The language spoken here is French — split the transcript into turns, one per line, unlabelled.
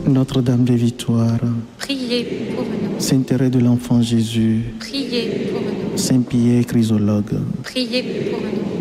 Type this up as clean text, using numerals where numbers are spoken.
Notre-Dame des Victoires,
priez pour nous.
Saint-Thérèse de l'Enfant Jésus,
Priez pour nous.
Saint-Pierre Chrysologue,
Priez pour nous.